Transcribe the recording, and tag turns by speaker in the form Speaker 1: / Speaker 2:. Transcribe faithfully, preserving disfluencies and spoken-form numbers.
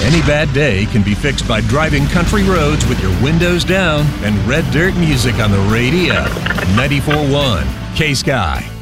Speaker 1: Any bad day can be fixed by driving country roads with your windows down and Red Dirt music on the radio. ninety-four point one K-Sky.